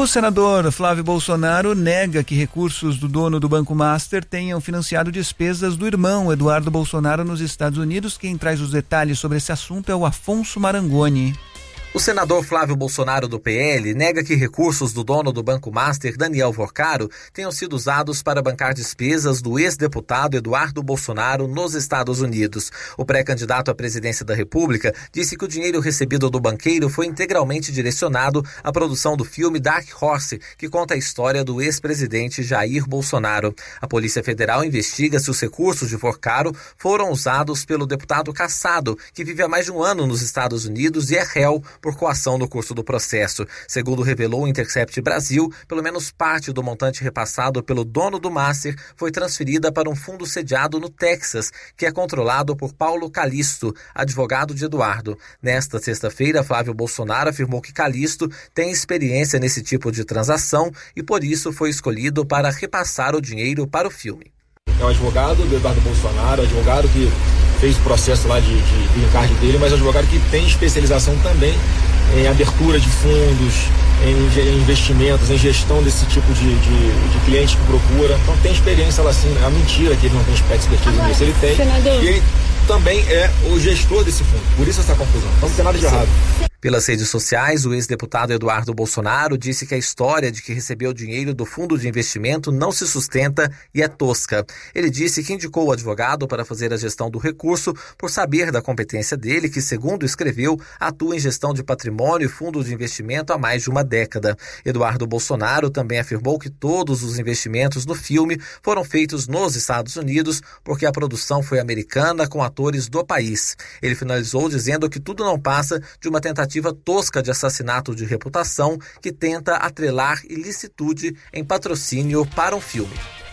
O senador Flávio Bolsonaro nega que recursos do dono do Banco Master tenham financiado despesas do irmão Eduardo Bolsonaro nos Estados Unidos. Quem traz os detalhes sobre esse assunto é o Afonso Marangoni. O senador Flávio Bolsonaro do PL nega que recursos do dono do Banco Master, Daniel Vorcaro, tenham sido usados para bancar despesas do ex-deputado Eduardo Bolsonaro nos Estados Unidos. O pré-candidato à presidência da República disse que o dinheiro recebido do banqueiro foi integralmente direcionado à produção do filme Dark Horse, que conta a história do ex-presidente Jair Bolsonaro. A Polícia Federal investiga se os recursos de Vorcaro foram usados pelo deputado Cassado, que vive há mais de um ano nos Estados Unidos e é réu por coação no curso do processo. Segundo revelou o Intercept Brasil, pelo menos parte do montante repassado pelo dono do Master foi transferida para um fundo sediado no Texas, que é controlado por Paulo Calisto, advogado de Eduardo. Nesta sexta-feira, Flávio Bolsonaro afirmou que Calisto tem experiência nesse tipo de transação e por isso foi escolhido para repassar o dinheiro para o filme. É um advogado do Eduardo Bolsonaro, advogado que fez o processo lá de green card dele, mas advogado que tem especialização também em abertura de fundos, em investimentos, em gestão desse tipo de cliente que procura. Então tem experiência lá sim, é uma mentira que ele não tem expertise nisso, ele tem. Senador. E ele também é o gestor desse fundo, por isso essa confusão. Então não tem nada de errado. Pelas redes sociais, o ex-deputado Eduardo Bolsonaro disse que a história de que recebeu dinheiro do fundo de investimento não se sustenta e é tosca. Ele disse que indicou o advogado para fazer a gestão do recurso por saber da competência dele, que, segundo escreveu, atua em gestão de patrimônio e fundo de investimento há mais de uma década. Eduardo Bolsonaro também afirmou que todos os investimentos no filme foram feitos nos Estados Unidos porque a produção foi americana com atores do país. Ele finalizou dizendo que tudo não passa de uma tentativa tosca de assassinato de reputação que tenta atrelar ilicitude em patrocínio para um filme.